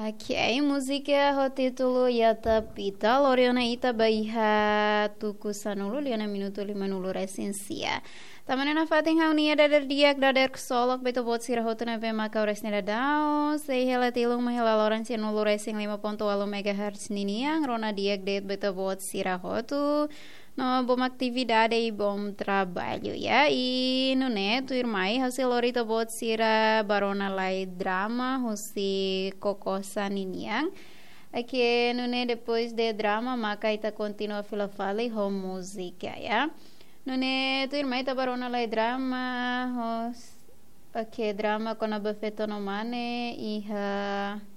Ok, música ho título Yata Pita, Loriona Ita Baiha Tuku Sanulu, Liana Minuto Lima Nulu Resensia. Tamanena fating haunia dadar diak dadar kesolok beto bot sira hotuna pe maka resneda dao sei hela tilung mahela loran nulu racing 5.8 MHz niniang rona diak det beto bot sira hotu. No, bom atividade e bom trabalho, ya. E no neto, irmãe, você lorita bot sira barona lai drama, você cocosa niniang. Aqui no ne depois de drama, maka ita continua fila fala e ho música, ya. No ne tu irmãe ta barona lai drama, aqui drama com a bafeta no mane e